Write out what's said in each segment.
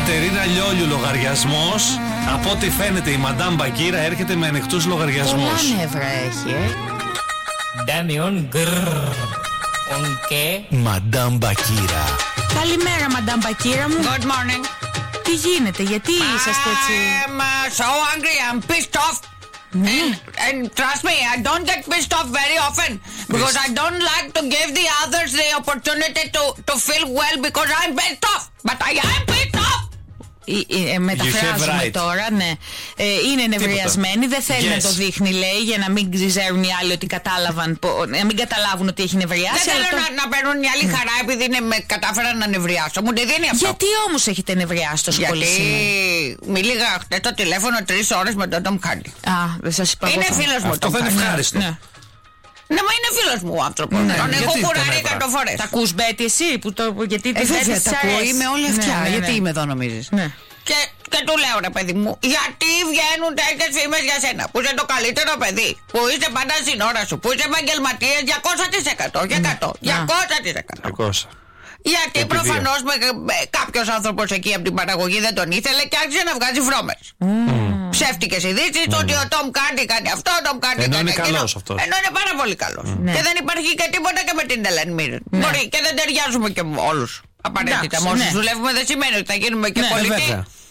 Κατερίνα Λιόλιου λογαριασμός. Από ό,τι φαίνεται η Μαντάμ Μπακύρα έρχεται με ανοιχτούς λογαριασμούς. Πολλά νεύρα έχει, Ντάμιον γκρρρ. Μαντάμ Μπακύρα. Καλημέρα, Μαντάμ Μπακύρα μου. Good morning. Τι γίνεται, γιατί είσαστε έτσι? I'm so angry, I'm pissed off. And trust me, I don't get pissed off very often because I don't like to give the others the opportunity to feel well because I'm pissed off. But I am pissed off. Μεταφράζουμε right. τώρα, ναι. Είναι νευριασμένη, δεν θέλει να το δείχνει, λέει, για να μην ξέρουν οι άλλοι ότι κατάλαβαν, να μην καταλάβουν ότι έχει νευριάσει. Δεν θέλω να παίρνουν μια άλλη χαρά επειδή κατάφερα να νευριάσω. Μου τη δίνει αυτό. Γιατί όμως έχετε νευριάσει τόσο πολύ σήμερα? Γιατί μίληγα χτες το τηλέφωνο 3 ώρες με τον Tom Cardi. Α, δεν σας είπα. Είναι φίλος μου. Αυτό δεν είναι ευχάριστο. Ναι, μα είναι φίλος μου ο άνθρωπος. Τον έχω κουράρει 100 φορές. Τα ακούς, Μπέτη, εσύ, γιατί τη βέβαια, τα ακούω, είμαι όλη αυτιά. Ναι, γιατί είμαι εδώ, νομίζεις? Ναι. Και του λέω, ρε παιδί μου, γιατί βγαίνουν τέτοιες φήμες για σένα, που είσαι το καλύτερο παιδί, που είσαι πάντα στην ώρα σου, που είσαι επαγγελματίας 200%, όχι 100, 200%. Γιατί προφανώς κάποιος άνθρωπος εκεί από την παραγωγή δεν τον ήθελε και άρχισε να βγάζει βρώμες. Ψεύτικες ειδήσεις ότι ο Tom Cardi κάνει αυτό, ο Tom Cardi ενώ κάνει είναι καλός αυτός. Ενώ είναι πάρα πολύ καλός. Και δεν υπάρχει και τίποτα και με την Ellen Mirren. Μπορεί και δεν ταιριάζουμε και όλους. Απαραίτητα. Μόλις δουλεύουμε δεν σημαίνει ότι θα γίνουμε και πολιτικοί.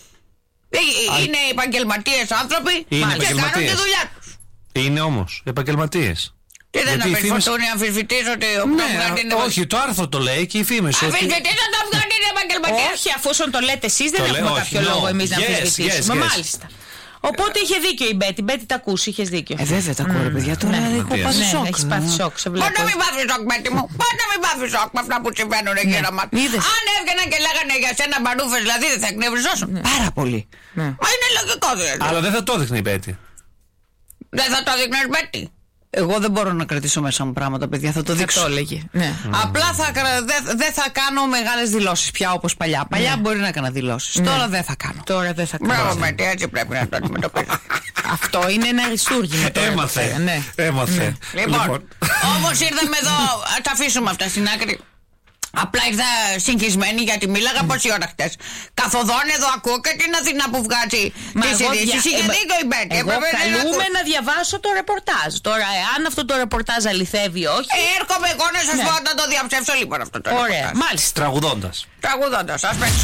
Είναι επαγγελματίες άνθρωποι και κάνουν τη δουλειά τους. Είναι όμως επαγγελματίες. Και δεν αμφισβητούν οι αμφισβητείς ότι ο Tom Cardi είναι. Όχι, το άρθρο το λέει και οι φήμες. Αμφισβητείς ο Tom Cardi είναι επαγγελματίας. Όχι, αφού το λέτε εσείς, δεν έχουμε κάποιο λόγο εμείς να αμφισβητήσουμε. Μάλιστα. Οπότε είχε δίκιο η Μπέτη. Μπέτη, τα ακούς, είχες δίκιο. Βέβαια, τα ακούω, ρε παιδιά. Τώρα έχω πάθει σοκ. Έχεις πάθει σοκ, σε βλέπω. Πώς να μην πάθει σοκ, Μπέτη μου? Πώς να μην πάθει σοκ με αυτά που συμβαίνουν γύρω μας? Αν έβγαιναν και λέγανε για σένα μπαρούφες, δηλαδή δεν θα εκνευριζόσουν? Πάρα πολύ. Μα είναι λογικό δηλαδή. Αλλά δεν θα το δείχνει η Μπέτη. Δεν θα το δείχνεις, Μπέτη? Εγώ δεν μπορώ να κρατήσω μέσα μου πράγματα, παιδιά. Θα το δείξω. Θα το έλεγε. Απλά δεν θα κάνω μεγάλες δηλώσεις πια όπως παλιά. Παλιά μπορεί να έκανα δηλώσεις. Τώρα δεν θα κάνω. Τώρα δεν θα κάνω. Μπράβο, Μπέτη, έτσι πρέπει να το αντιμετωπίσει. Αυτό είναι ένα αριστούργημα. Έμαθε. Λοιπόν, όμως ήρθαμε εδώ. Ας τα αφήσουμε αυτά στην άκρη. Απλά ήρθα συγχυσμένη γιατί μίλαγα πόση ώρα χτες. Καθοδόν εδώ ακούω και την Αθηνά που βγάζει τις ειδήσεις. Είχε δίκιο η Μπέτη. Εγώ καλούμε να διαβάσω το ρεπορτάζ. Τώρα, αν αυτό το ρεπορτάζ αληθεύει ή όχι. Έρχομαι εγώ να σας πω να το διαψεύσω λοιπόν αυτό το ρεπορτάζ. Ωραία, μάλιστα. Τραγουδώντας. Ας παίξω.